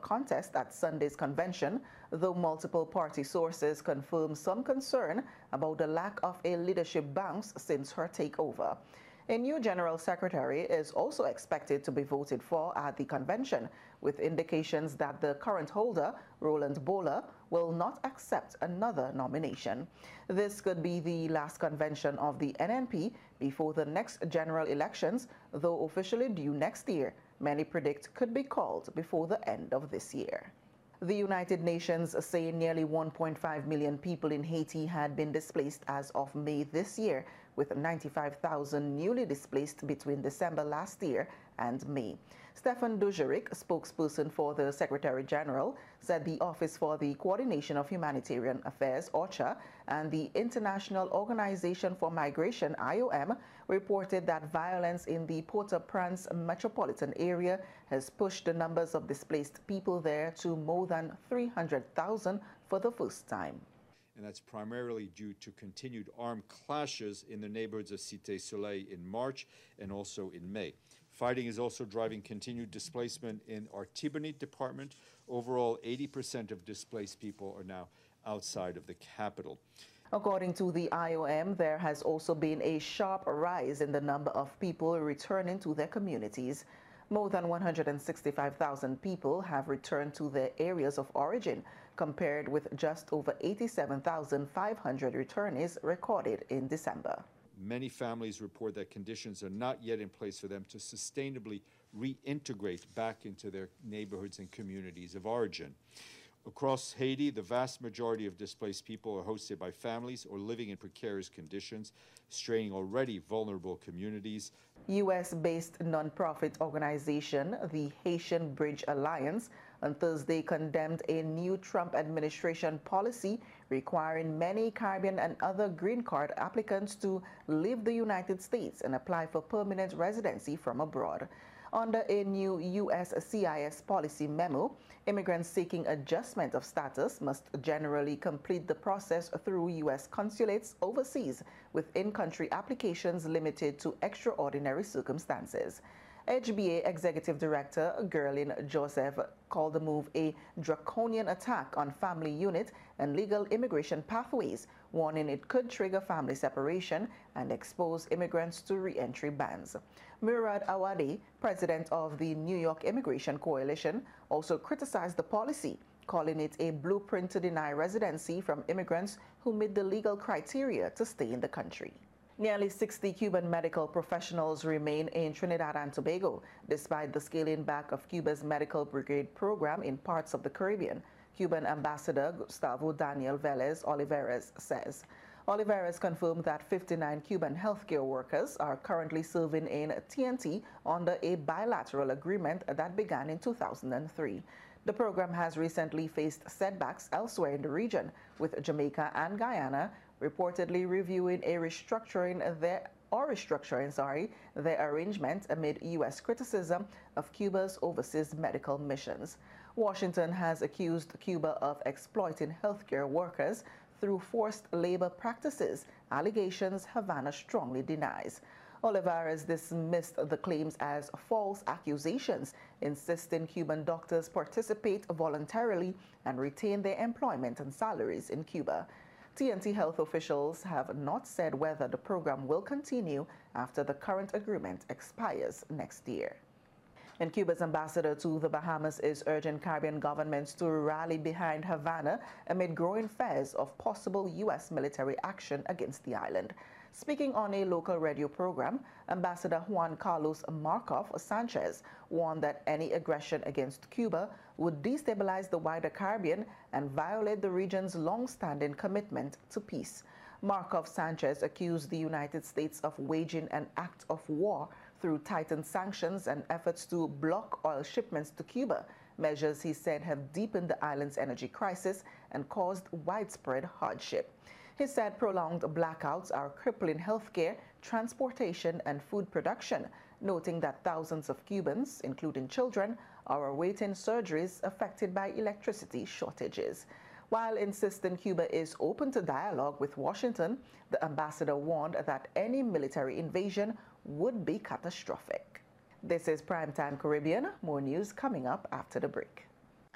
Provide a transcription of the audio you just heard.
contest at Sunday's convention, though multiple party sources confirm some concern about the lack of a leadership bounce since her takeover. A new General Secretary is also expected to be voted for at the convention, with indications that the current holder, Roland Bowler, will not accept another nomination. This could be the last convention of the NNP before the next general elections, though officially due next year. Many predict could be called before the end of this year. The United Nations say nearly 1.5 million people in Haiti had been displaced as of May this year, with 95,000 newly displaced between December last year and May. Stéphane Dujarric, spokesperson for the Secretary General, said the Office for the Coordination of Humanitarian Affairs, OCHA, and the International Organization for Migration, IOM, reported that violence in the Port-au-Prince metropolitan area has pushed the numbers of displaced people there to more than 300,000 for the first time. And that's primarily due to continued armed clashes in the neighborhoods of Cité Soleil in March and also in May. Fighting is also driving continued displacement in Artibonite department. Overall, 80% of displaced people are now outside of the capital. According to the IOM, there has also been a sharp rise in the number of people returning to their communities. More than 165,000 people have returned to their areas of origin, compared with just over 87,500 returnees recorded in December. Many families report that conditions are not yet in place for them to sustainably reintegrate back into their neighborhoods and communities of origin. Across Haiti, the vast majority of displaced people are hosted by families or living in precarious conditions, straining already vulnerable communities. U.S.-based nonprofit organization, the Haitian Bridge Alliance, on Thursday condemned a new Trump administration policy requiring many Caribbean and other green card applicants to leave the United States and apply for permanent residency from abroad. Under a new USCIS policy memo, immigrants seeking adjustment of status must generally complete the process through U.S. consulates overseas, with in-country applications limited to extraordinary circumstances. HBA Executive Director Gerlin Joseph called the move a draconian attack on family unit and legal immigration pathways, warning it could trigger family separation and expose immigrants to re-entry bans. Murad Awadi, president of the New York Immigration Coalition, also criticized the policy, calling it a blueprint to deny residency from immigrants who meet the legal criteria to stay in the country. Nearly 60 Cuban medical professionals remain in Trinidad and Tobago, despite the scaling back of Cuba's medical brigade program in parts of the Caribbean, Cuban Ambassador Gustavo Daniel Velez Olivares says. Olivares confirmed that 59 Cuban healthcare workers are currently serving in TNT under a bilateral agreement that began in 2003. The program has recently faced setbacks elsewhere in the region, with Jamaica and Guyana reportedly reviewing restructuring their arrangement amid U.S. criticism of Cuba's overseas medical missions. Washington has accused Cuba of exploiting healthcare workers through forced labor practices, allegations Havana strongly denies. Olivares dismissed the claims as false accusations, insisting Cuban doctors participate voluntarily and retain their employment and salaries in Cuba. TNT health officials have not said whether the program will continue after the current agreement expires next year. And Cuba's ambassador to the Bahamas is urging Caribbean governments to rally behind Havana amid growing fears of possible U.S. military action against the island. Speaking on a local radio program, Ambassador Juan Carlos Marcos Sanchez warned that any aggression against Cuba would destabilize the wider Caribbean and violate the region's long-standing commitment to peace. Marcos Sanchez accused the United States of waging an act of war through tightened sanctions and efforts to block oil shipments to Cuba, measures he said have deepened the island's energy crisis and caused widespread hardship. He said prolonged blackouts are crippling healthcare, transportation, and food production, noting that thousands of Cubans, including children, are awaiting surgeries affected by electricity shortages. While insisting Cuba is open to dialogue with Washington, the ambassador warned that any military invasion would be catastrophic. This is Primetime Caribbean. More news coming up after the break.